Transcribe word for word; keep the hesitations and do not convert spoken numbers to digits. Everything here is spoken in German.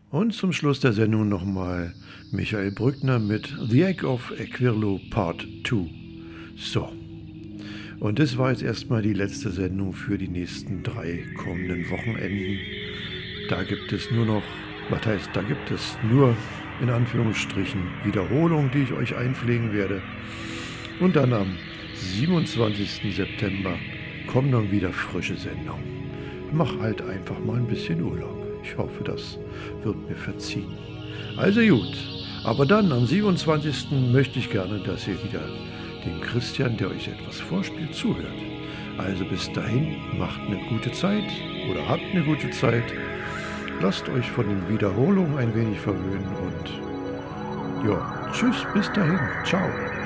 Und zum Schluss der Sendung nochmal Michael Brückner mit The Egg of Aquirlo Part zwei. So, und das war jetzt erstmal die letzte Sendung für die nächsten drei kommenden Wochenenden. Da gibt es nur noch, was heißt, da gibt es nur in Anführungsstrichen Wiederholungen, die ich euch einpflegen werde. Und dann am siebenundzwanzigsten September kommen dann wieder frische Sendungen. Mach halt einfach mal ein bisschen Urlaub. Ich hoffe, das wird mir verziehen. Also gut, aber dann am siebenundzwanzigsten möchte ich gerne, dass ihr wieder dem Christian, der euch etwas vorspielt, zuhört. Also bis dahin, macht eine gute Zeit oder habt eine gute Zeit. Lasst euch von den Wiederholungen ein wenig verwöhnen und ja, tschüss, bis dahin, ciao.